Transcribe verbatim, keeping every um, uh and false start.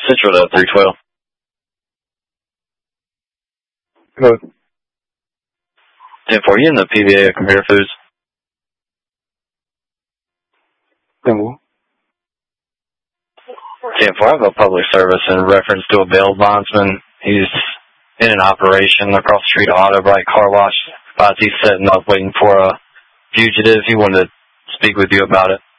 Central to three twelve. Good. ten four, you in the P V A of Premier Foods? ten four. ten four, I have a public service in reference to a bail bondsman. He's in an operation across the street, Auto Bright Car Wash. Uh, he's setting up waiting for a fugitive. He wanted to speak with you about it.